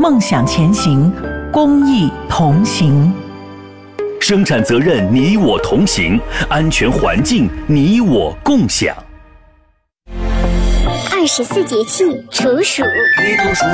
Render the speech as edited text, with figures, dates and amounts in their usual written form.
梦想前行，公益同行。 生产责任你我同行，安全环境你我共享。 24节气处暑。